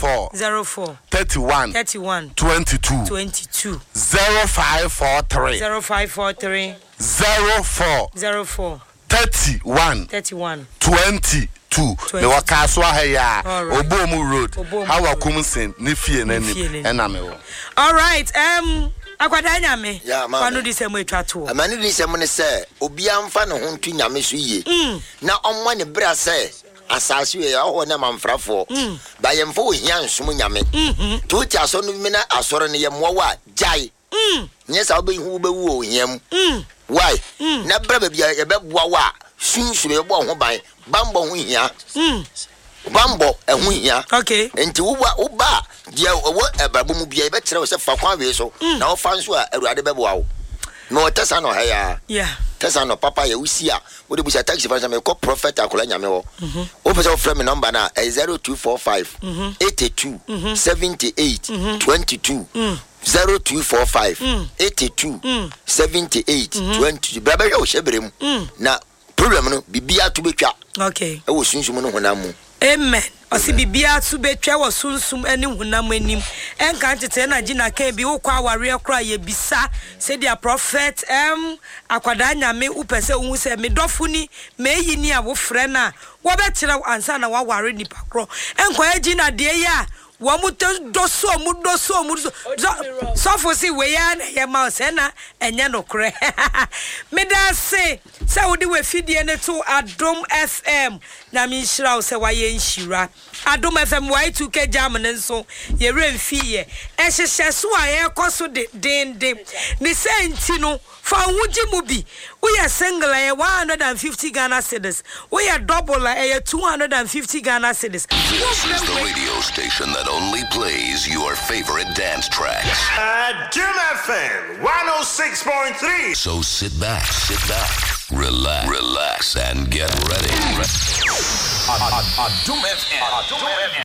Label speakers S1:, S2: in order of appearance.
S1: 04 31 22 0543 04 31 22 me wakaso ahaya Obomu Road Hawa Kumsen Nifie nani ename.
S2: All right, akwada nyame kwanu di semo etwa to
S3: amani di semo ne se obi amfa ne ho ntu nyame so yie na omma ne bra se asase ye ho na mamfrafo ba ye mfo ohia nsom nyame to ti aso no mi na asoro ne ye mowa jai nye sa obi hu bewu ohiam why na bra ba bia ye beboa wa sunsu ye bo ho ban bambo ho hia bambo ehu hia
S2: okay
S3: enti wo ba dia wo ebabo mu bia e be kire wo se fa kwa we so na wo fa nso a awurade beboa wo no tesa no ha ya tesa no papa ya usia wo de busa taxi fa me ko prophet akola nyame wo wo pese wo frame me number na 0245 82 78 22 0245 82 78 22 baba yo shebrem na problem no bibia to betwa
S2: okay
S3: e wo sunsum no honam mu
S2: amen osi bibia to betwa wo sunsum ani honam anim enka tete na gina ka bi wo kwa aware kra ye bisa say dia prophet akwada nyame upese hu se me dofuni meyi ni awo frɛ na wo betira ansa na wa ware ni pakro enka gina de ya wo muto doso so for see we ya na ye ma se na enye no kre me da se wo we fidie ne to Adom FM na mi nhira wo se wa ye nhira Adom FM Y2K jam ne nso ye remfi ye ehyehyɛ so a ye koso de dende ne senti no fa wuji mu bi we are single 150 Ghana cedis we are double 250 Ghana cedis.
S4: This is the radio station that only plays your favorite dance tracks.
S5: Adom FM 106.3.
S4: So sit back, relax, and get ready. Adom FM.